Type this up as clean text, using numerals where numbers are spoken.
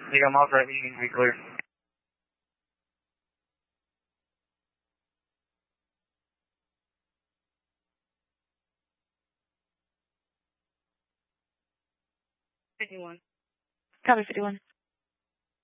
Eagle miles right, you can be clear. 51. Copy 51.